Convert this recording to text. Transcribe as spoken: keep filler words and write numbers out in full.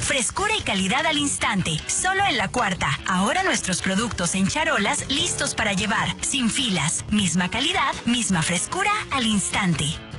Frescura y calidad al instante, solo en La Cuarta. Ahora nuestros productos en charolas listos para llevar, sin filas. Misma calidad, misma frescura al instante.